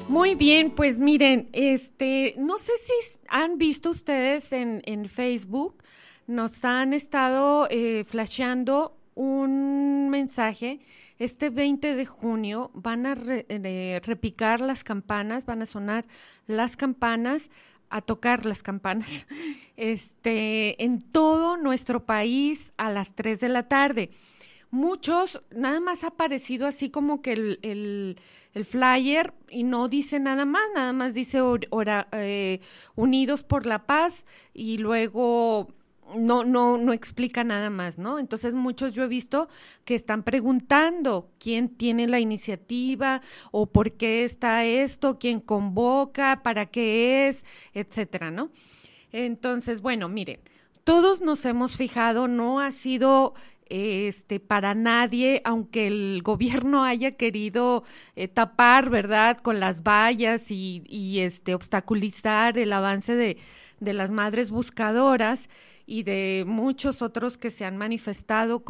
Muy bien, pues miren, no sé si han visto ustedes en Facebook, nos han estado flasheando un mensaje. Este 20 de junio van a repicar las campanas, van a sonar las campanas, a tocar las campanas, en todo nuestro país a las 3 de la tarde. Muchos, nada más ha aparecido así como que el flyer y no dice nada más dice Unidos por la Paz y luego no explica nada más, ¿no? Entonces muchos yo he visto que están preguntando quién tiene la iniciativa o por qué está esto, quién convoca, para qué es, etcétera, ¿no? Entonces, bueno, miren, todos nos hemos fijado, no ha sido para nadie, aunque el gobierno haya querido tapar, ¿verdad?, con las vallas y obstaculizar el avance de las madres buscadoras y de muchos otros que se han manifestado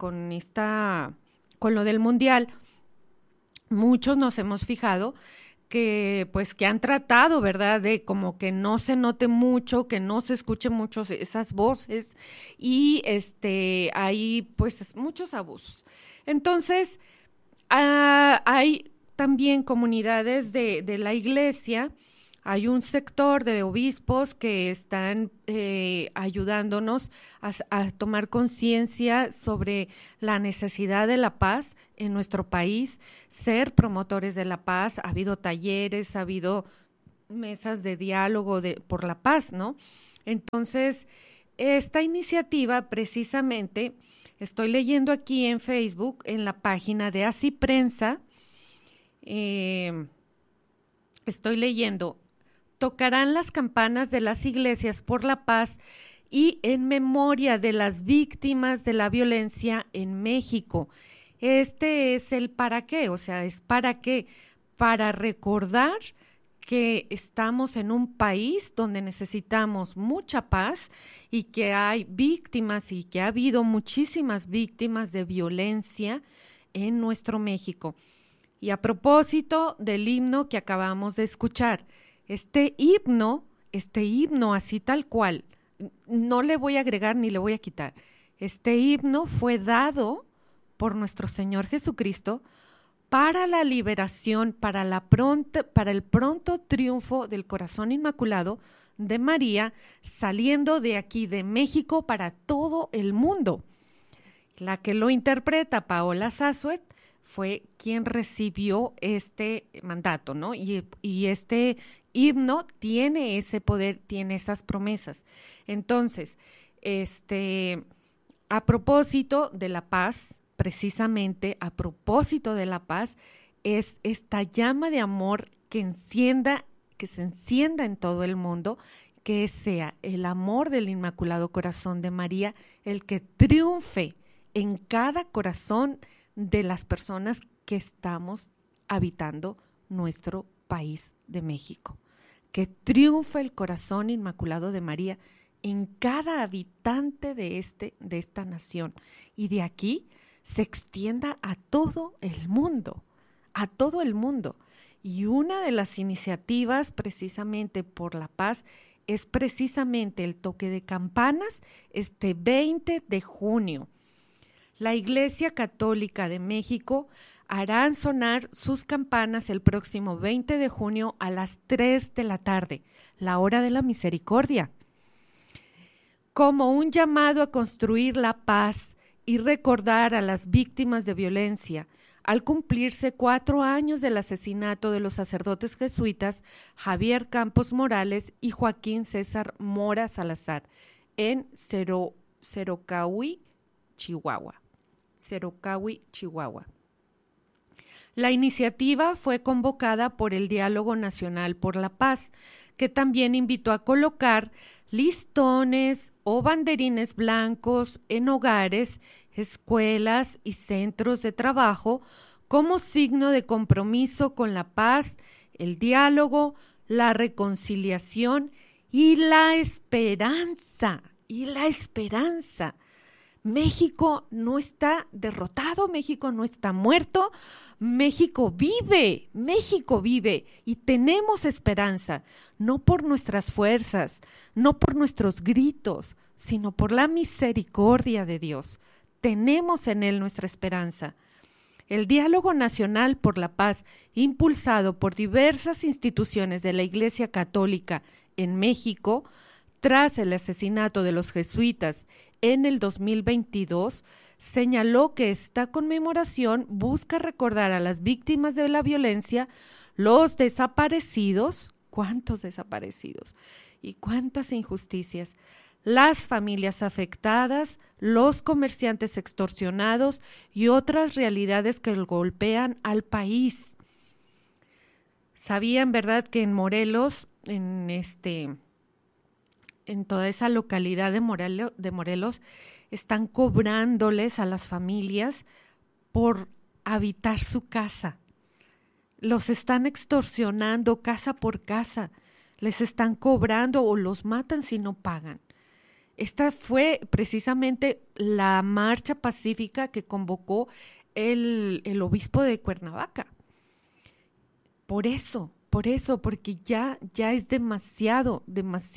con lo del mundial. Muchos nos hemos fijado que pues que han tratado, ¿verdad?, de como que no se note mucho, que no se escuche mucho esas voces y hay pues muchos abusos. Entonces, hay también comunidades de la iglesia, hay un sector de obispos que están ayudándonos a tomar conciencia sobre la necesidad de la paz en nuestro país, ser promotores de la paz. Ha habido talleres, ha habido mesas de diálogo por la paz, ¿no? Entonces, esta iniciativa precisamente, estoy leyendo aquí en Facebook, en la página de Así Prensa, estoy leyendo: tocarán las campanas de las iglesias por la paz y en memoria de las víctimas de la violencia en México. Este es el para qué, o sea, es para qué, para recordar que estamos en un país donde necesitamos mucha paz y que hay víctimas y que ha habido muchísimas víctimas de violencia en nuestro México. Y a propósito del himno que acabamos de escuchar, este himno así tal cual, no le voy a agregar ni le voy a quitar. Este himno fue dado por nuestro Señor Jesucristo para la liberación, para el pronto triunfo del corazón inmaculado de María, saliendo de aquí de México para todo el mundo. La que lo interpreta, Paola Sassuet, fue quien recibió este mandato, ¿no? Y este himno tiene ese poder, tiene esas promesas. Entonces, a propósito de la paz, precisamente a propósito de la paz, es esta llama de amor que se encienda en todo el mundo, que sea el amor del Inmaculado Corazón de María el que triunfe en cada corazón de las personas que estamos habitando nuestro país de México. Que triunfe el corazón inmaculado de María en cada habitante de esta nación y de aquí se extienda a todo el mundo, a todo el mundo. Y una de las iniciativas precisamente por la paz es precisamente el toque de campanas este 20 de junio. La Iglesia Católica de México harán sonar sus campanas el próximo 20 de junio a las 3 de la tarde, la hora de la misericordia, como un llamado a construir la paz y recordar a las víctimas de violencia, al cumplirse 4 años del asesinato de los sacerdotes jesuitas Javier Campos Morales y Joaquín César Mora Salazar en Cerocahui, Chihuahua. La iniciativa fue convocada por el Diálogo Nacional por la Paz, que también invitó a colocar listones o banderines blancos en hogares, escuelas y centros de trabajo como signo de compromiso con la paz, el diálogo, la reconciliación y la esperanza. México no está derrotado, México no está muerto, México vive y tenemos esperanza, no por nuestras fuerzas, no por nuestros gritos, sino por la misericordia de Dios. Tenemos en Él nuestra esperanza. El diálogo nacional por la paz, impulsado por diversas instituciones de la Iglesia Católica en México, tras el asesinato de los jesuitas en el 2022, señaló que esta conmemoración busca recordar a las víctimas de la violencia, los desaparecidos, ¿cuántos desaparecidos? Y cuántas injusticias, las familias afectadas, los comerciantes extorsionados y otras realidades que golpean al país. Sabían, ¿verdad?, que en Morelos, en toda esa localidad de Morelos, están cobrándoles a las familias por habitar su casa. Los están extorsionando casa por casa, les están cobrando o los matan si no pagan. Esta fue precisamente la marcha pacífica que convocó el obispo de Cuernavaca. Por eso, porque ya es demasiado.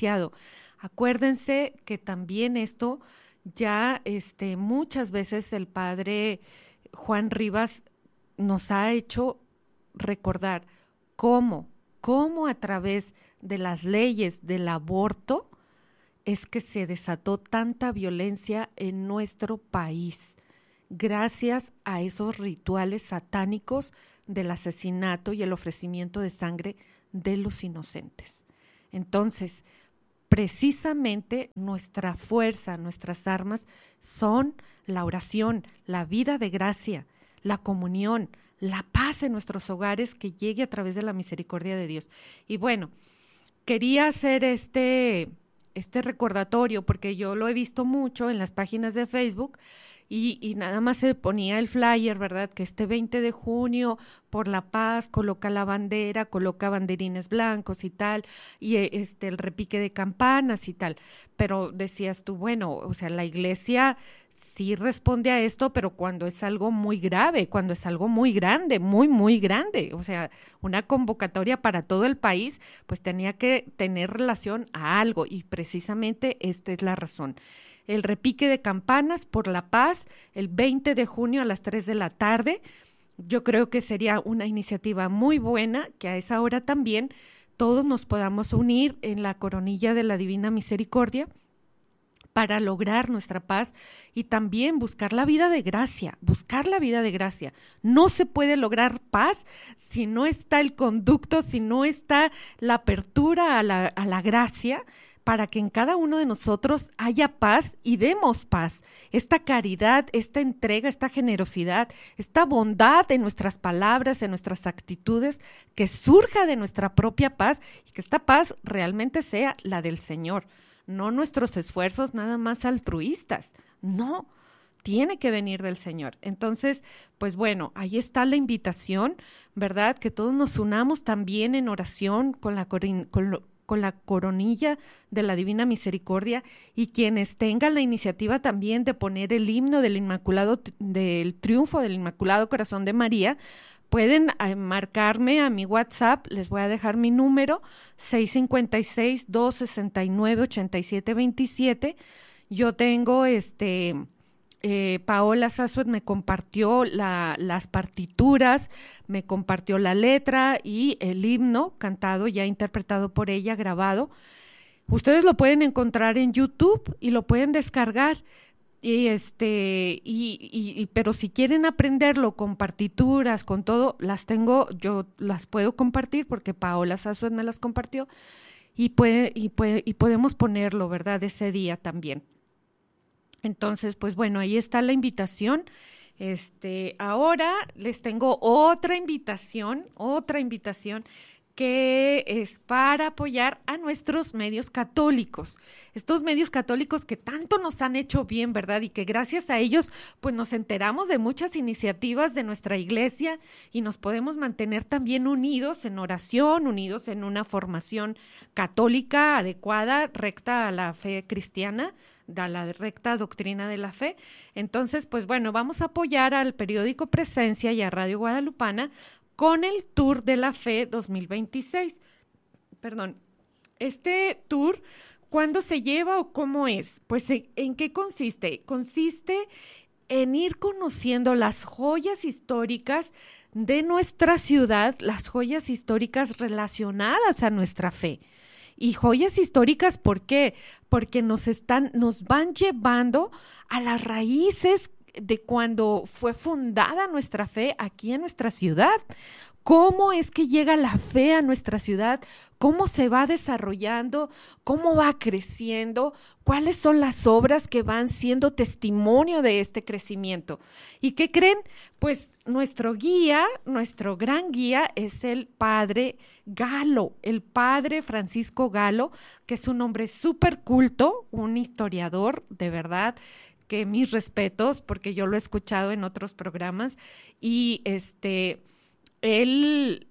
Acuérdense que también esto ya muchas veces el padre Juan Rivas nos ha hecho recordar cómo a través de las leyes del aborto es que se desató tanta violencia en nuestro país, gracias a esos rituales satánicos del asesinato y el ofrecimiento de sangre de los inocentes. Entonces, precisamente nuestra fuerza, nuestras armas son la oración, la vida de gracia, la comunión, la paz en nuestros hogares que llegue a través de la misericordia de Dios. Y bueno, quería hacer este recordatorio porque yo lo he visto mucho en las páginas de Facebook y nada más se ponía el flyer, ¿verdad? Que este 20 de junio por la paz coloca la bandera, coloca banderines blancos y tal, y el repique de campanas y tal. Pero decías tú, bueno, o sea, la iglesia sí responde a esto, pero cuando es algo muy grave, cuando es algo muy grande, muy grande, o sea, una convocatoria para todo el país, pues tenía que tener relación a algo y precisamente esta es la razón. El repique de campanas por la paz, el 20 de junio a las 3 de la tarde. Yo creo que sería una iniciativa muy buena que a esa hora también todos nos podamos unir en la coronilla de la Divina Misericordia para lograr nuestra paz y también buscar la vida de gracia, No se puede lograr paz si no está el conducto, si no está la apertura a la gracia, para que en cada uno de nosotros haya paz y demos paz. Esta caridad, esta entrega, esta generosidad, esta bondad en nuestras palabras, en nuestras actitudes, que surja de nuestra propia paz y que esta paz realmente sea la del Señor. No nuestros esfuerzos nada más altruistas, no, tiene que venir del Señor. Entonces, pues bueno, ahí está la invitación, ¿verdad? Que todos nos unamos también en oración con la coronilla de la Divina Misericordia y quienes tengan la iniciativa también de poner el himno del triunfo del Inmaculado Corazón de María, pueden marcarme a mi WhatsApp, les voy a dejar mi número, 656-269-8727. Yo tengo Paola Sazuet me compartió las partituras, me compartió la letra y el himno cantado, ya interpretado por ella, grabado. Ustedes lo pueden encontrar en YouTube y lo pueden descargar. Pero si quieren aprenderlo con partituras, con todo, yo las puedo compartir porque Paola Sazuet me las compartió y podemos ponerlo, ¿verdad? Ese día también. Entonces, pues bueno, ahí está la invitación. Ahora les tengo otra invitación que es para apoyar a nuestros medios católicos. Estos medios católicos que tanto nos han hecho bien, ¿verdad? Y que gracias a ellos, pues nos enteramos de muchas iniciativas de nuestra iglesia y nos podemos mantener también unidos en oración, unidos en una formación católica adecuada, recta a la fe cristiana, a la recta doctrina de la fe. Entonces, pues bueno, vamos a apoyar al periódico Presencia y a Radio Guadalupana con el Tour de la Fe 2026. Perdón, este tour, ¿cuándo se lleva o cómo es? Pues, ¿en qué consiste? Consiste en ir conociendo las joyas históricas de nuestra ciudad, las joyas históricas relacionadas a nuestra fe. Y joyas históricas, ¿por qué? Porque nos van llevando a las raíces de cuando fue fundada nuestra fe aquí en nuestra ciudad. ¿Cómo es que llega la fe a nuestra ciudad? ¿Cómo se va desarrollando? ¿Cómo va creciendo? ¿Cuáles son las obras que van siendo testimonio de este crecimiento? ¿Y qué creen? Pues nuestro guía, nuestro gran guía es el padre Galo, el padre Francisco Galo, que es un hombre súper culto, un historiador de verdad, que mis respetos, porque yo lo he escuchado en otros programas, y él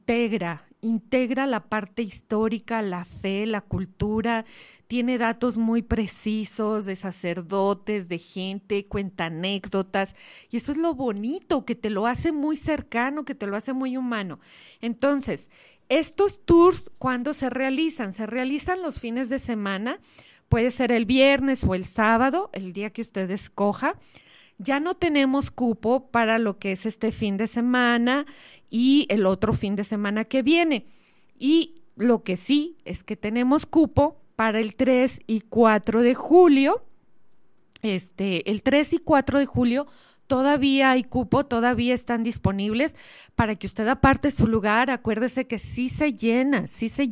integra la parte histórica, la fe, la cultura, tiene datos muy precisos de sacerdotes, de gente, cuenta anécdotas, y eso es lo bonito, que te lo hace muy cercano, que te lo hace muy humano. Entonces, estos tours, ¿cuándo se realizan? Se realizan los fines de semana. Puede ser el viernes o el sábado, el día que usted escoja. Ya no tenemos cupo para lo que es este fin de semana y el otro fin de semana que viene. Y lo que sí es que tenemos cupo para el 3 y 4 de julio. El 3 y 4 de julio todavía hay cupo, todavía están disponibles para que usted aparte su lugar. Acuérdese que sí se llena,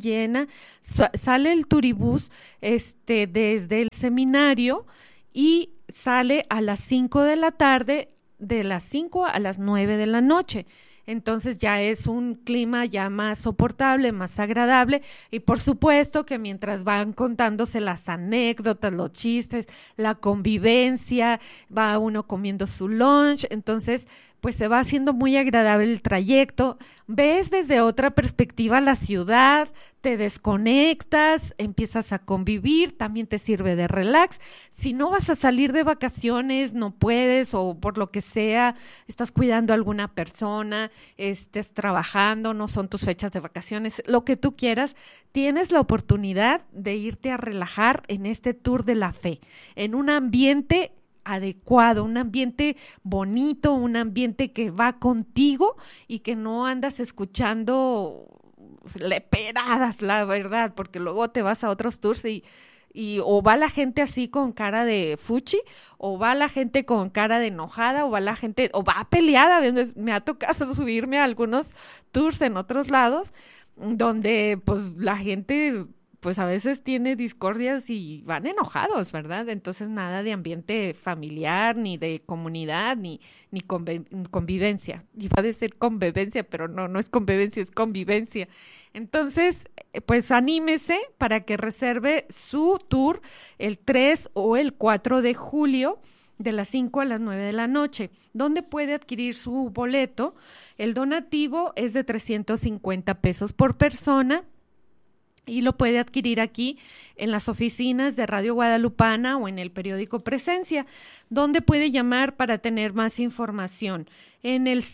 sale el turibús desde el seminario y sale a las 5 de la tarde, de las 5 a las 9 de la noche. Entonces ya es un clima ya más soportable, más agradable, y por supuesto que mientras van contándose las anécdotas, los chistes, la convivencia, va uno comiendo su lunch, entonces pues se va haciendo muy agradable el trayecto, ves desde otra perspectiva la ciudad, te desconectas, empiezas a convivir, también te sirve de relax. Si no vas a salir de vacaciones, no puedes, o por lo que sea, estás cuidando a alguna persona, estés trabajando, no son tus fechas de vacaciones, lo que tú quieras, tienes la oportunidad de irte a relajar en este tour de la fe, en un ambiente adecuado, un ambiente bonito, un ambiente que va contigo y que no andas escuchando leperadas, la verdad, porque luego te vas a otros tours y o va la gente así con cara de fuchi, o va la gente con cara de enojada, o va la gente, o va peleada. Me ha tocado subirme a algunos tours en otros lados donde pues la gente pues a veces tiene discordias y van enojados, ¿verdad? Entonces nada de ambiente familiar, ni de comunidad, ni convivencia. Iba a decir convivencia, pero no es convivencia, es convivencia. Entonces, pues anímese para que reserve su tour el 3 o el 4 de julio de las 5 a las 9 de la noche, donde puede adquirir su boleto. El donativo es de 350 pesos por persona, y lo puede adquirir aquí en las oficinas de Radio Guadalupana o en el periódico Presencia, donde puede llamar para tener más información en el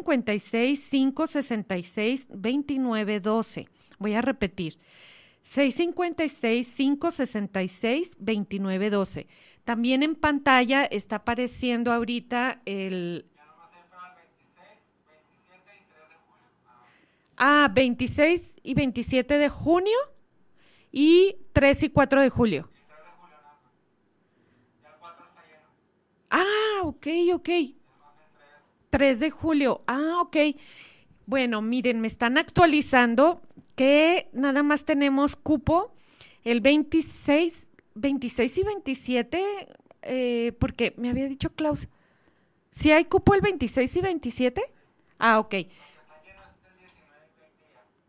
656-566-2912. Voy a repetir, 656-566-2912. También en pantalla está apareciendo ahorita el... 26 y 27 de junio y 3 y 4 de julio. Ok. 3 de julio. Ok. Bueno, miren, me están actualizando que nada más tenemos cupo el 26 y 27, porque me había dicho Klaus. ¿Sí hay cupo el 26 y 27? Ok.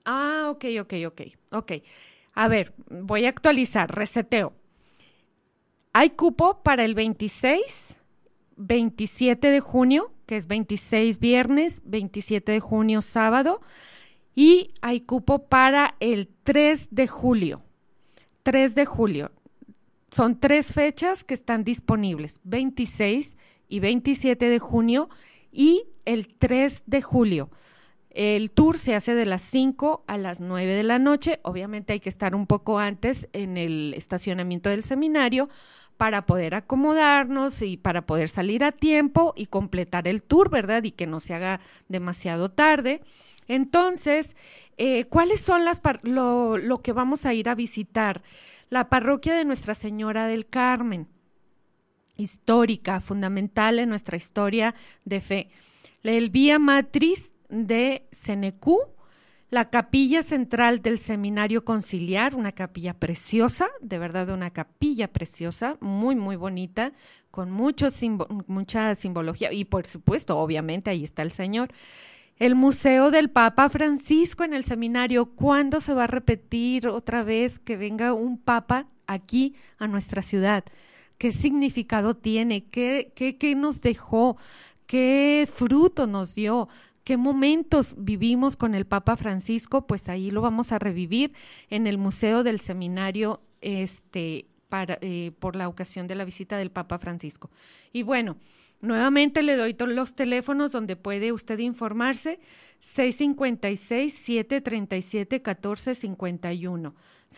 Ok. A ver, voy a actualizar, reseteo. Hay cupo para el 26, 27 de junio, que es 26 viernes, 27 de junio sábado, y hay cupo para el 3 de julio. 3 de julio. Son 3 fechas que están disponibles, 26 y 27 de junio y el 3 de julio. El tour se hace de las 5 a las 9 de la noche. Obviamente hay que estar un poco antes en el estacionamiento del seminario para poder acomodarnos y para poder salir a tiempo y completar el tour, ¿verdad? Y que no se haga demasiado tarde. Entonces, ¿cuáles son lo que vamos a ir a visitar? La parroquia de Nuestra Señora del Carmen, histórica, fundamental en nuestra historia de fe. El Vía Matriz de Cenecú, la capilla central del Seminario Conciliar, una capilla preciosa, de verdad una capilla preciosa, muy, muy bonita, con mucha simbología y por supuesto, obviamente, ahí está el Señor. El Museo del Papa Francisco en el seminario. ¿Cuándo se va a repetir otra vez que venga un papa aquí a nuestra ciudad? ¿Qué significado tiene? ¿Qué nos dejó? ¿Qué fruto nos dio? ¿Qué momentos vivimos con el Papa Francisco? Pues ahí lo vamos a revivir en el Museo del Seminario por la ocasión de la visita del Papa Francisco. Y bueno, nuevamente le doy los teléfonos donde puede usted informarse, 656-737-1451,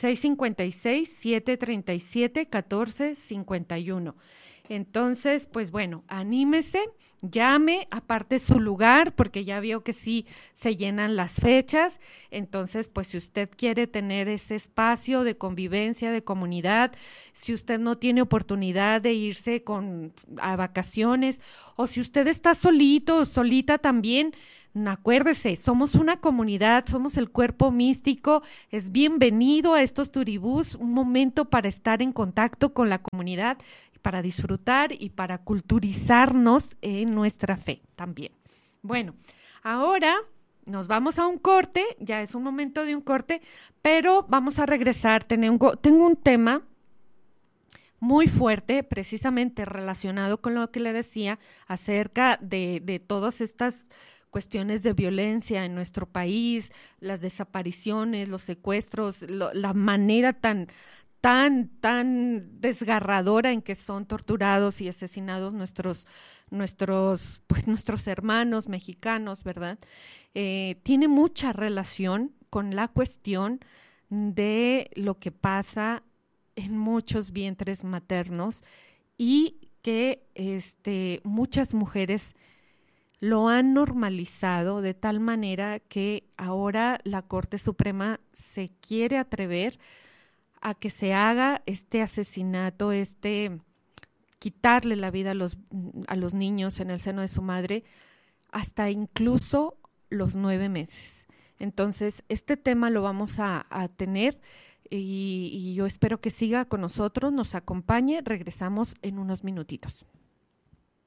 656-737-1451. Entonces, pues bueno, anímese, llame, aparte su lugar, porque ya vio que sí se llenan las fechas. Entonces, pues si usted quiere tener ese espacio de convivencia, de comunidad, si usted no tiene oportunidad de irse a vacaciones, o si usted está solito o solita también, acuérdese, somos una comunidad, somos el cuerpo místico, es bienvenido a estos turibús, un momento para estar en contacto con la comunidad, para disfrutar y para culturizarnos en nuestra fe también. Bueno, ahora nos vamos a un corte, ya es un momento de un corte, pero vamos a regresar. Tengo un tema muy fuerte, precisamente relacionado con lo que le decía acerca de todas estas cuestiones de violencia en nuestro país, las desapariciones, los secuestros, la manera tan desgarradora en que son torturados y asesinados nuestros hermanos mexicanos, ¿verdad? Tiene mucha relación con la cuestión de lo que pasa en muchos vientres maternos y que muchas mujeres lo han normalizado de tal manera que ahora la Corte Suprema se quiere atrever a que se haga este asesinato, quitarle la vida a los niños en el seno de su madre, hasta incluso los 9 meses. Entonces, este tema lo vamos a tener y yo espero que siga con nosotros, nos acompañe. Regresamos en unos minutitos.